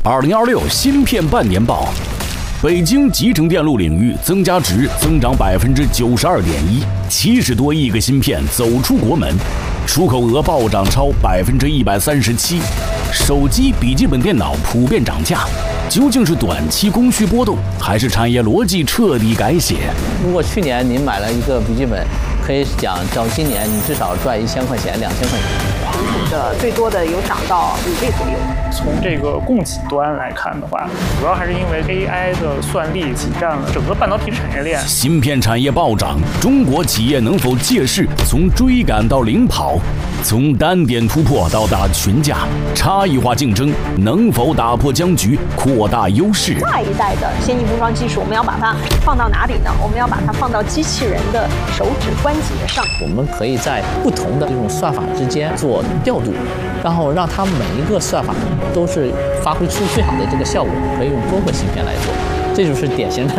2026芯片半年报，北京集成电路领域增加值增长92.1%，70多亿个芯片走出国门，出口额暴涨超137%。手机、笔记本电脑普遍涨价，究竟是短期供需波动，还是产业逻辑彻底改写？ 如果去年您买了一个笔记本，可以讲到今年你至少赚1000块钱、2000块钱。 最多的有涨到5倍左右。 从这个供给端来看的话，主要还是因为 AI 的算力挤占了整个半导体产业链。 芯片产业暴涨，中国企业能否借势从追赶到领跑？从单点突破到打群架，差异化竞争能否打破僵局，扩大优势？ 下一代的先进封装技术，我们要把它放到哪里呢？我们要把它放到机器人的手指关节上。 我们可以在不同的这种算法之间做调度，然后让它每一个算法都是发挥出最好的这个效果，可以用多个芯片来做，这就是典型的